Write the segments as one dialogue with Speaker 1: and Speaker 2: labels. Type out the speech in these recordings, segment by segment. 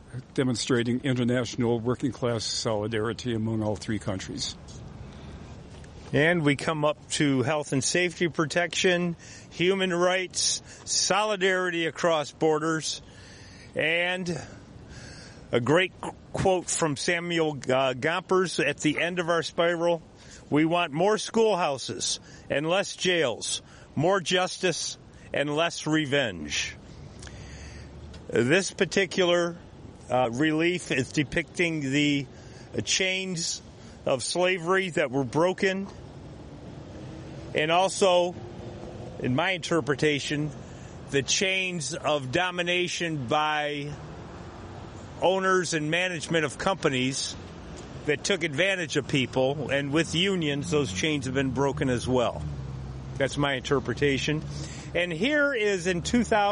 Speaker 1: demonstrating international working-class solidarity among all three countries.
Speaker 2: And we come up to health and safety protection, human rights, solidarity across borders, and a great quote from Samuel Gompers at the end of our spiral. We want more schoolhouses and less jails, more justice and less revenge. This particular relief is depicting the chains of slavery that were broken, and also, in my interpretation, the chains of domination by owners and management of companies that took advantage of people, and with unions, those chains have been broken as well. That's my interpretation. And here is in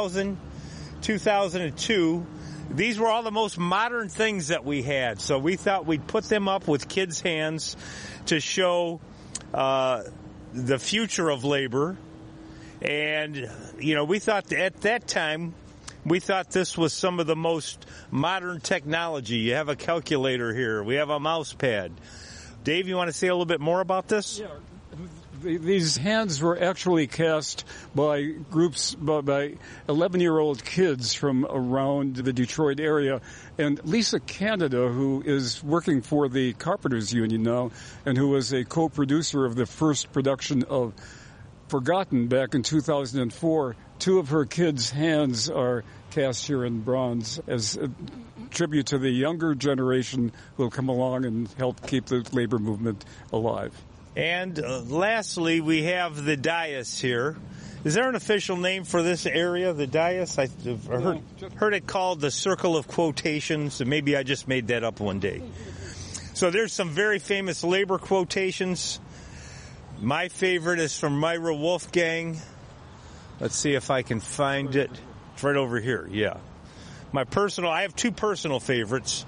Speaker 2: 2002, these were all the most modern things that we had. So we thought we'd put them up with kids' hands to show the future of labor. And, you know, we thought at that time, we thought this was some of the most modern technology. You have a calculator here. We have a mouse pad. Dave, you want to say a little bit more about this?
Speaker 1: Yeah. These hands were actually cast by groups, by 11-year-old kids from around the Detroit area. And Lisa Canada, who is working for the Carpenters Union now, and who was a co-producer of the first production of Forgotten back in 2004, two of her kids' hands are cast here in bronze as a tribute to the younger generation who will come along and help keep the labor movement alive.
Speaker 2: And lastly, we have the dais here. Is there an official name for this area, the dais? I've heard it called the Circle of Quotations, and maybe I just made that up one day. So there's some very famous labor quotations. My favorite is from Myra Wolfgang. Let's see if I can find it. It's right over here, yeah. I have two personal favorites.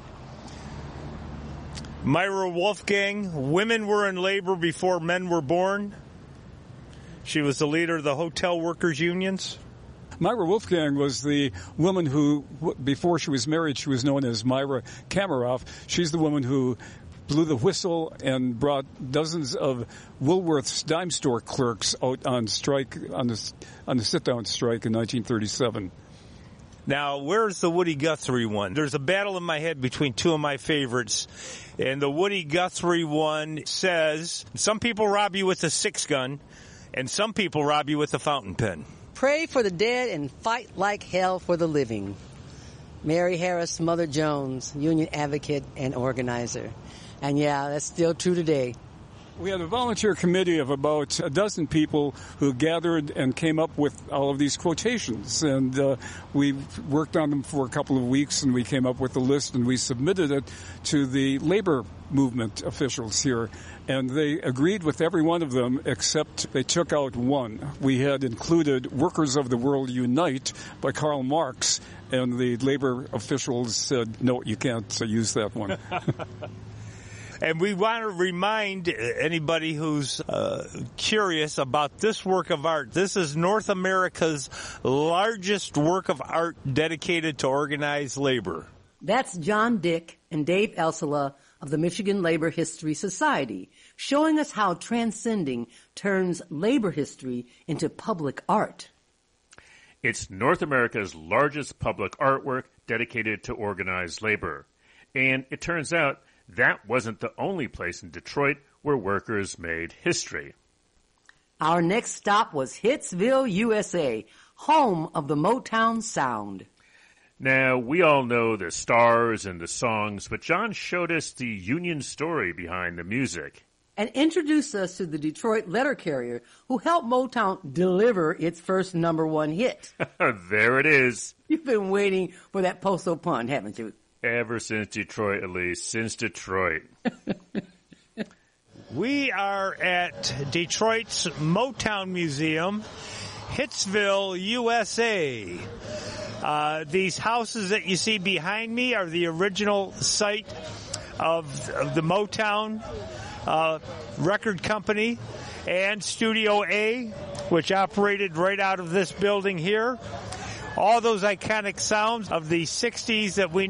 Speaker 2: Myra Wolfgang, women were in labor before men were born. She was the leader of the hotel workers' unions.
Speaker 1: Myra Wolfgang was the woman who, before she was married, she was known as Myra Kameroff. She's the woman who blew the whistle and brought dozens of Woolworth's dime store clerks out on strike, on the sit-down strike in 1937.
Speaker 2: Now, where's the Woody Guthrie one? There's a battle in my head between two of my favorites. And the Woody Guthrie one says, some people rob you with a 6-gun, and some people rob you with a fountain pen.
Speaker 3: Pray for the dead and fight like hell for the living. Mary Harris Mother Jones, union advocate and organizer. And yeah, that's still true today.
Speaker 1: We had a volunteer committee of about a dozen people who gathered and came up with all of these quotations. And we worked on them for a couple of weeks, and we came up with a list, and we submitted it to the labor movement officials here. And they agreed with every one of them, except they took out one. We had included Workers of the World Unite by Karl Marx, and the labor officials said, no, you can't use that one.
Speaker 2: And we want to remind anybody who's curious about this work of art. This is North America's largest work of art dedicated to organized labor.
Speaker 3: That's John Dick and Dave Elsela of the Michigan Labor History Society, showing us how transcending turns labor history into public art.
Speaker 4: It's North America's largest public artwork dedicated to organized labor. And it turns out that wasn't the only place in Detroit where workers made history.
Speaker 3: Our next stop was Hitsville, USA, home of the Motown sound.
Speaker 4: Now, we all know the stars and the songs, but John showed us the union story behind the music.
Speaker 3: And introduced us to the Detroit letter carrier who helped Motown deliver its first #1 hit.
Speaker 4: There it is.
Speaker 3: You've been waiting for that postal pun, haven't you?
Speaker 4: Ever since Detroit, at least. Since Detroit.
Speaker 2: We are at Detroit's Motown Museum, Hitsville, USA. These houses that you see behind me are the original site of the Motown record company and Studio A, which operated right out of this building here. All those iconic sounds of the 60s that we